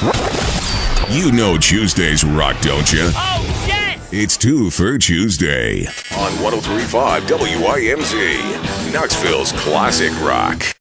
You know Tuesdays rock, don't you? Oh, yes! It's 2 for Tuesday on 103.5 WIMZ, Knoxville's classic rock.